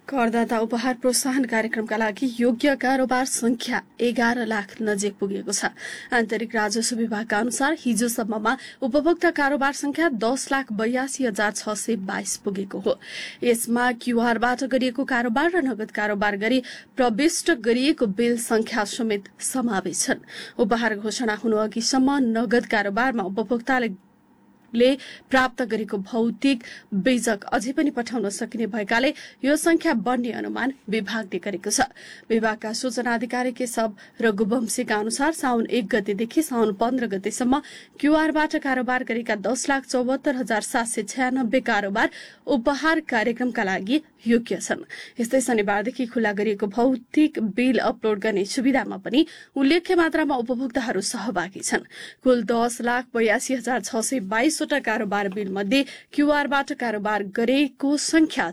करदाता उपहार प्रोत्साहन कार्यक्रमका लागि योग्य कारोबार संख्या 11 लाख नजिक पुगेको छ। आन्तरिक राजस्व विभागका अनुसार हिजोसम्ममा उपभोक्ता कारोबार संख्या 10,82,622 पुगेको हो। यसमा क्यूआरबाट गरिएको कारोबार र नगद कारोबार गरी प्रविष्ट गरिएको बिल संख्या समेत समावेश छन्। उपहार घोषणा हुनु अघिसम्म नगद कारोबारमा उपभोक्ताले प्राप्त गरेको भौतिक बीजक अझै पनि पठाउन सकिने भएकाले यो संख्या बढ्ने अनुमान विभागले गरेको छ। विभागका सूचना अधिकारी केशव रघुवंशीका अनुसार साउन 1 गतेदेखि साउन 15 गतेसम्म क्यूआरबाट कारोबार गरेका 10,74,796 कारोबार उपहार कार्यक्रमका लागि योग्य छन्। यस्तै शनिबारदेखि खुला गरिएको भौतिक बिल अपलोड गर्ने सुविधामा पनि उल्लेख्य मात्रामा उपभोक्ताहरू सहभागी छन्। कुल 10,82,622 वटा कारोबार बिल मध्ये क्यूआरबाट कारोबार गरेको संख्या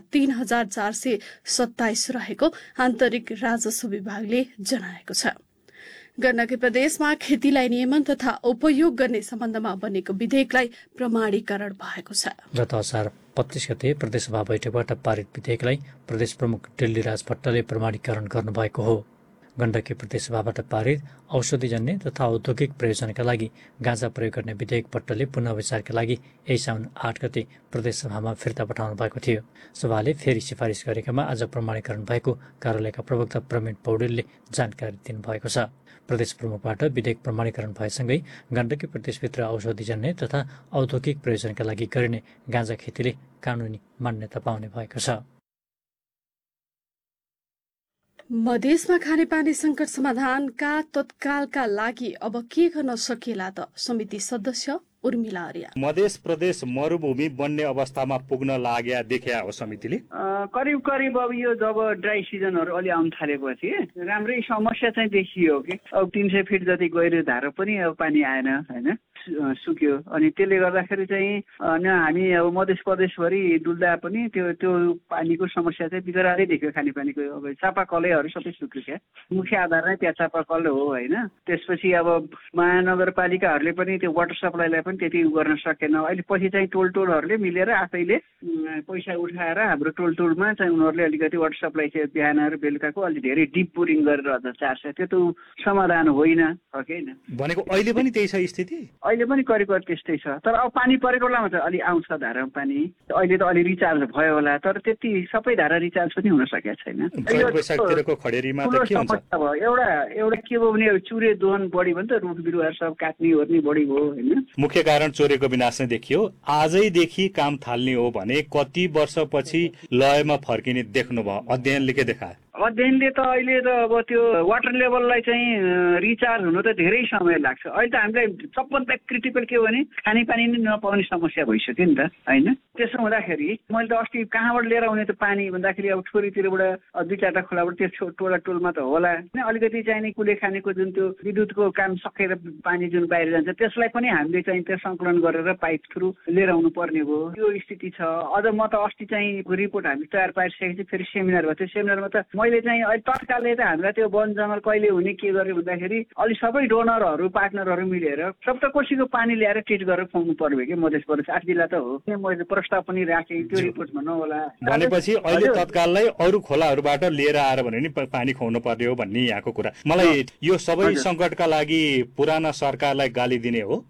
3,427 रहेको आन्तरिक राजस्व विभागले जनाएको छ। गण्डकी प्रदेशमा खेतीलाई नियमन तथा उपयोग गर्ने सम्बन्धमा बनेको विधेयकलाई प्रमाणीकरण भएको छ। गत असार 25 गते प्रदेशसभा बैठकबाट पारित विधेयकलाई प्रदेश प्रमुख डिल्लीराज भट्टले प्रमाणीकरण गर्नुभएको हो। गण्डकी प्रदेशसभाबाट पारित औषधिजन्य तथा औद्योगिक प्रयोजनका लागि गाँजा प्रयोग गर्ने विधेयक भट्टले पुनः विचारका लागि यही साउन 8 गते प्रदेशसभामा फिर्ता पठाउनु भएको थियो। सभाले फेरि सिफारिस गरेकामा आज प्रमाणीकरण भएको कार्यालयका प्रवक्ता प्रवीण पौडेलले जानकारी दिनुभएको छ। प्रदेश प्रमुखबाट विधेयक प्रमाणीकरण भएसँगै गण्डकी प्रदेशभित्र औषधिजन्य तथा औद्योगिक प्रयोजनका लागि गरिने गाँजा खेतीले कानूनी मान्यता पाउने भएको छ। मधेसमा खानेपानी संकट समाधानका तत्कालका लागि अब के गर्न सकिएला त समिति सदस्य उर्मिला आर्य। मधेस प्रदेश मरुभूमि बन्ने अवस्थामा पुग्न लाग्या देखिया हो समितिले। करिब अब यो जब ड्राई सिजनहरू अलि आउन थालेपछि राम्रै समस्या चाहिँ देखियो कि अब 300 फिट जति गहिरो धारा पनि अब पानी आएन हैन, सुक्यो। अनि त्यसले गर्दाखेरि चाहिँ हामी अब मध्य प्रदेशभरि डुल्दा पनि त्यो पानीको समस्या चाहिँ बिगरारै देख्यो। खानेपानीको अब चापाकलहरू सबै सुक्यो क्या, मुख्य आधार नै त्यहाँ चापाकल हो हैन। त्यसपछि अब महानगरपालिकाहरूले पनि त्यो वाटर सप्लाईलाई पनि त्यति गर्न सकेन। अहिले पछि चाहिँ टोलहरूले मिलेर आफैले पैसा उठाएर हाम्रो टोलमा चाहिँ उनीहरूले अलिकति वाटर सप्लाई चाहिँ बिहान र बेलुकाको अलि धेरै डिप बोरिङ गरेर अझ 400। त्यो त समाधान होइन हो कि होइन? भनेको अहिले पनि त्यही छ स्थिति। अहिले पनि करिब त्यस्तै छ। तर अब पानी परेको बेलामा चाहिँ अलि आउँछ धारामा पानी। अहिले त अलि रिचार्ज भयो होला, तर त्यति सबै धारा रिचार्ज पनि हुन सकेको छैन। खडेरीमा त के हुन्छ? एउटा के भयो भने चुरे दोहन बढी भयो नि त, रुख बिरुवा सब काट्ने ओर्ने बढी भयो हैन। मुख्य कारण चोरेको विनाश नै देखियो। आजैदेखि काम थाल्ने हो भने कति वर्षपछि लयमा फर्किने देख्नुभयो? अध्ययनले के देखायो? अध्ययनले त अहिले त अब त्यो वाटर लेभललाई चाहिँ रिचार्ज हुनु त धेरै समय लाग्छ। अहिले त हामीलाई सबभन्दा क्रिटिकल के हो भने खानेपानी नै नपाउने समस्या भइसक्यो नि त हैन। त्यसो हुँदाखेरि मैले त अस्ति कहाँबाट लिएर आउने त पानी भन्दाखेरि अब छोरीतिरबाट 2-4टा खोलाबाट त्यो टोलमा त होला हैन। अलिकति चाहिने कुले खानेको जुन त्यो विद्युतको काम सकेर पानी जुन बाहिर जान्छ त्यसलाई पनि हामीले चाहिँ त्यो सङ्कलन गरेर पाइप थ्रु लिएर आउनु पर्ने भयो। यो स्थिति छ। अझ म त अस्ति चाहिँ रिपोर्ट हामी तयार पारिसकेपछि फेरि सेमिनार भयो। त्यो सेमिनारमा त मैले चाहिँ अहिले तत्कालले त हामीलाई त्यो वन जङ्गल कहिले हुने के गर्यो भन्दाखेरि अलि सबै डोनरहरू पार्टनरहरू मिलेर सप्तकोशीको पानी ल्याएर ट्रिट गरेर खुवाउनु पर्यो कि मधेस प्रदेश 8 जिल्ला त हो। मैले प्रस्ताव पनि राखेँ, त्यो रिपोर्टमा नहोला भनेपछि अहिले तत्काललाई अरू खोलाहरूबाट लिएर आएर भने नि पानी खुवाउनु पर्ने हो भन्ने यहाँको कुरा। मलाई यो सबै सङ्कटका लागि पुराना सरकारलाई गाली दिने हो?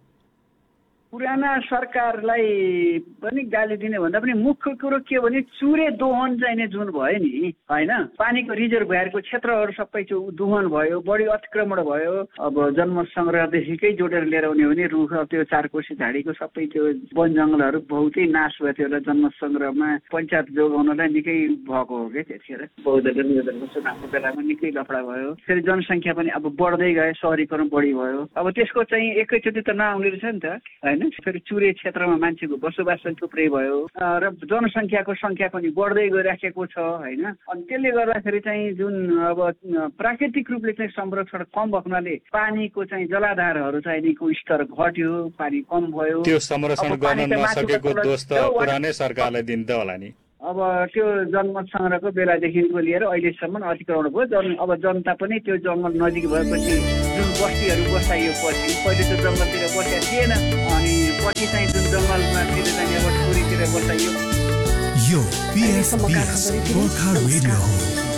पुराना सरकारलाई पनि गाली दिने भन्दा पनि मुख्य कुरो के हो भने चुरे दोहन चाहिने जुन भयो नि हैन, पानीको रिजर्भयरको क्षेत्रहरू सबै त्यो दोहन भयो, बढी अतिक्रमण भयो। अब जन्म सङ्ग्रहदेखिकै जोडेर लिएर आउने हो भने रुख त्यो 4 कोशी झाडीको सबै त्यो वन जङ्गलहरू बहुतै नाश भयो। त्यो जन्म सङ्ग्रहमा पञ्चायत जोगाउनलाई निकै भएको हो कि त्यतिखेर बहुदलीय चुनावको बेलामा निकै लफडा भयो। फेरि जनसङ्ख्या पनि अब बढ्दै गयो, सहरीकरण बढी भयो। अब त्यसको चाहिँ एकैचोटि त नआउने रहेछ नि त हैन। फेरि चुरे क्षेत्रमा मान्छेको बसोबास थुप्रै भयो र जनसङ्ख्याको सङ्ख्या पनि बढ्दै गइराखेको छ हैन। अनि त्यसले गर्दाखेरि चाहिँ जुन अब प्राकृतिक रूपले चाहिँ संरक्षण कम भएकोले पानीको चाहिँ जलाधारहरू चाहिनेको स्तर घट्यो, पानी कम भयो। त्यो संरक्षण गर्न नसकेको दोष त पुरानै सरकारलाई दिन्छ होला नि। अब त्यो जनमत सङ्ग्रहको बेलादेखिको लिएर अहिलेसम्म अतिक्रमण भयो। अब जनता पनि त्यो जङ्गल नजिक भएपछि जुन बस्तीहरू बसाइयो पछि पहिले त्यो जङ्गलतिर बसेका थिएन, अनि पछि चाहिँ जुन जङ्गलमा चाहिँ अब छोरीतिर बसाइयो। यो PSBS गोर्खा रेडियो हो।